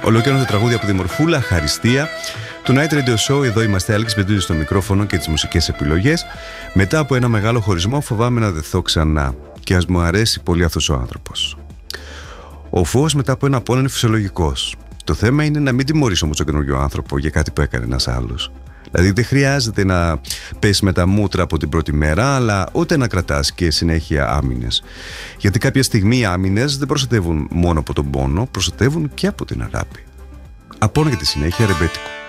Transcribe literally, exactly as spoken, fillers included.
Ολόκληρο τραγούδια από τη Μορφούλα, Χαριστία. Το Night Radio Show, εδώ είμαστε, Άλεξ Πεντούδης στο μικρόφωνο και τις μουσικές επιλογές. Μετά από ένα μεγάλο χωρισμό, φοβάμαι να δεθώ ξανά. Και ας μου αρέσει πολύ αυτός ο άνθρωπος. Ο φόβος μετά από ένα πόνο είναι φυσιολογικός. Το θέμα είναι να μην τιμωρείς όμως τον καινούργιο άνθρωπο για κάτι που έκανε ένας άλλος. Δηλαδή δεν χρειάζεται να πες με τα μούτρα από την πρώτη μέρα, αλλά ούτε να κρατάς και συνέχεια άμυνες. Γιατί κάποια στιγμή οι άμυνες δεν προστατεύουν μόνο από τον πόνο, προστατεύουν και από την αγάπη. Απόνα για τη συνέχεια, ρεμπέτικο.